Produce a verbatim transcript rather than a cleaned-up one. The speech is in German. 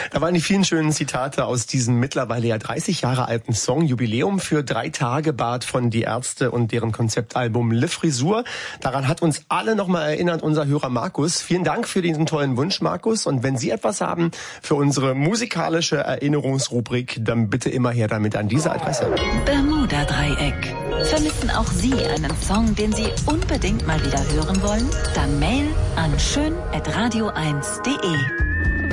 Da waren die vielen schönen Zitate aus diesem mittlerweile ja dreißig Jahre alten Song Jubiläum für drei Tage Bart von Die Ärzte und deren Konzeptalbum Le Frisur. Daran hat uns alle nochmal erinnert unser Hörer Markus. Vielen Dank für diesen tollen Wunsch, Markus. Und wenn Sie etwas haben für unsere musikalische Erinnerungsrubrik, dann bitte immer her damit an diese Adresse. Bermuda-Dreieck. Vermissen auch Sie einen Song, den Sie unbedingt mal wieder hören wollen? Dann Mail an schön at radio eins punkt de.